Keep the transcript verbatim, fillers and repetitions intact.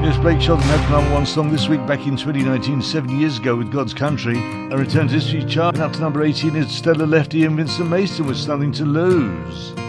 Yes, Blake Shelton had the number one song this week back in twenty nineteen, seven years ago with God's Country. A return to history chart. And up to number eighteen is Stella Lefty and Vincent Mason with Something to Lose.